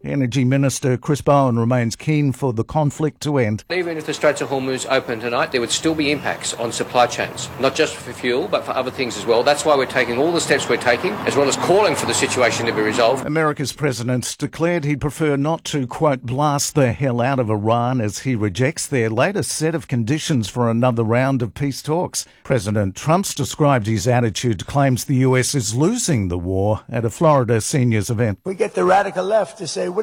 Energy Minister Chris Bowen remains keen for the conflict to end. Even if the Straits of Hormuz open tonight, there would still be impacts on supply chains, not just for fuel, but for other things as well. That's why we're taking all the steps we're taking, as well as calling for the situation to be resolved. America's president declared he'd prefer not to, quote, blast the hell out of Iran as he rejects their latest set of conditions for another round of peace talks. President Trump's described his attitude, claims the US is losing the war at a Florida seniors event. We get the radical left to say,